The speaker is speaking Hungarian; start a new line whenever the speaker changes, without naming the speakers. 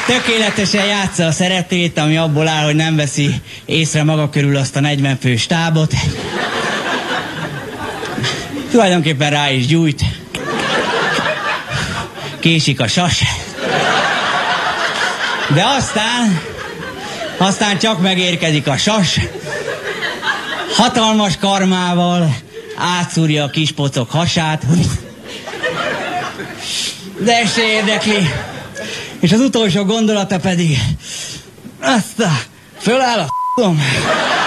Tökéletesen játsza a szerepét, ami abból áll, hogy nem veszi észre maga körül azt a 40 fő stábot. Tulajdonképpen rá is gyújt. Késik a sas. De aztán csak megérkezik a sas. Hatalmas karmával átszúrja a kispocok hasát. De ez se érdekli. És az utolsó gondolata pedig... Aztán föláll a f***om.